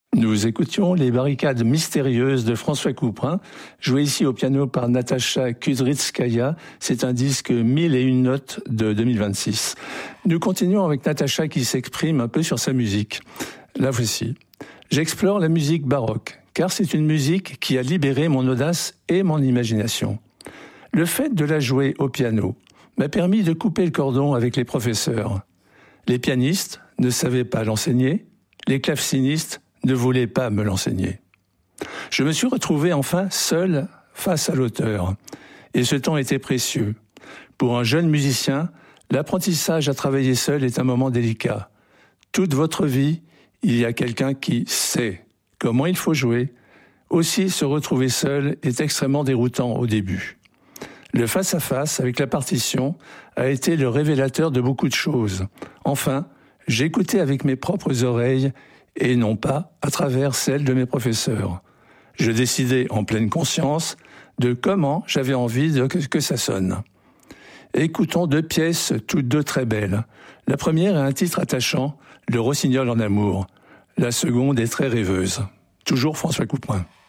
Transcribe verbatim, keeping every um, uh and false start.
Nous écoutions les barricades mystérieuses de François Couperin, joué ici au piano par Natacha Kudrytskaya. C'est un disque mille et une notes de deux mille vingt-six. Nous continuons avec Natacha qui s'exprime un peu sur sa musique. La voici. J'explore la musique baroque, car c'est une musique qui a libéré mon audace et mon imagination. Le fait de la jouer au piano m'a permis de couper le cordon avec les professeurs. Les pianistes ne savaient pas l'enseigner, les clavecinistes ne voulait pas me l'enseigner. Je me suis retrouvé enfin seul face à l'auteur. Et ce temps était précieux. Pour un jeune musicien, l'apprentissage à travailler seul est un moment délicat. Toute votre vie, il y a quelqu'un qui sait comment il faut jouer. Aussi, se retrouver seul est extrêmement déroutant au début. Le face-à-face avec la partition a été le révélateur de beaucoup de choses. Enfin, j'écoutais avec mes propres oreilles et non pas à travers celles de mes professeurs. Je décidais en pleine conscience de comment j'avais envie de que ça sonne. Écoutons deux pièces, toutes deux très belles. La première est un titre attachant, Le Rossignol en amour. La seconde est très rêveuse. Toujours François Couperin.